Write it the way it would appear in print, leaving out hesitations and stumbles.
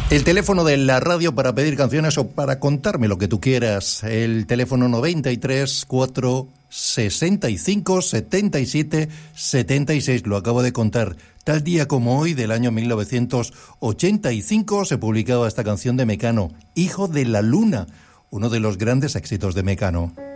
El teléfono de la radio para pedir canciones o para contarme lo que tú quieras. El teléfono 93 4 65 77 76. Lo acabo de contar. Tal día como hoy, del año 1985, se publicaba esta canción de Mecano, Hijo de la Luna, uno de los grandes éxitos de Mecano.